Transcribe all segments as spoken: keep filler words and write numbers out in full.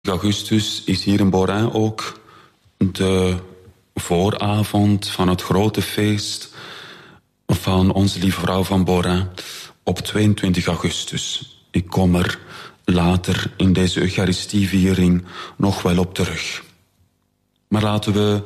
augustus is hier in Borin ook de vooravond van het grote feest van onze lieve vrouw van Borin op tweeëntwintig augustus. Ik kom er later in deze Eucharistieviering nog wel op terug. Maar laten we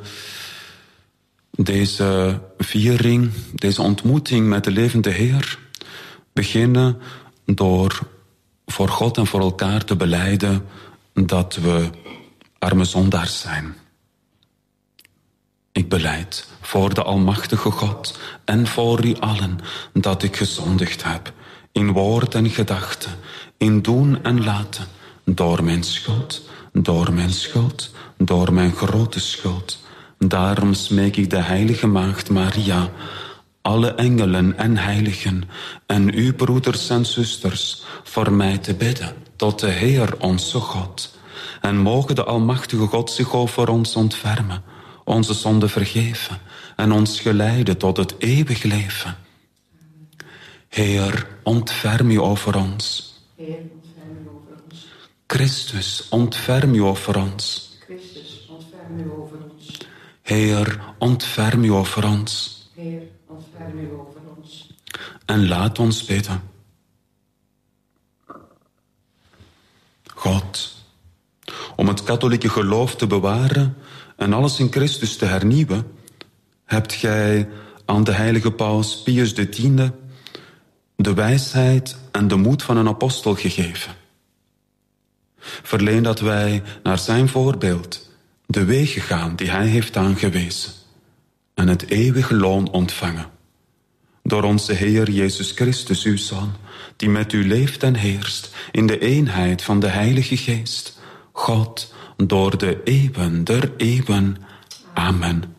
deze viering, deze ontmoeting met de levende Heer beginnen door voor God en voor elkaar te belijden dat we arme zondaars zijn. Ik belijd voor de almachtige God en voor u allen dat ik gezondigd heb, in woord en gedachte, in doen en laten, door mijn schuld, door mijn schuld, door mijn grote schuld. Daarom smeek ik de heilige maagd Maria, alle engelen en heiligen en uw broeders en zusters voor mij te bidden tot de Heer onze God. En mogen de almachtige God zich over ons ontfermen, onze zonde vergeven en ons geleiden tot het eeuwig leven. Heer, ontferm u over ons. Heer, ontferm u over ons. Christus, ontferm u over ons. Christus, ontferm u over ons. Heer, ontferm u over ons. Heer, ontferm u over ons. En laat ons bidden. God, om het katholieke geloof te bewaren en alles in Christus te hernieuwen, hebt gij aan de heilige paus Pius de Tiende de wijsheid en de moed van een apostel gegeven. Verleen dat wij naar zijn voorbeeld de wegen gaan die hij heeft aangewezen en het eeuwige loon ontvangen. Door onze Heer Jezus Christus, uw Zoon, die met u leeft en heerst in de eenheid van de Heilige Geest, God, door de eeuwen der eeuwen. Amen.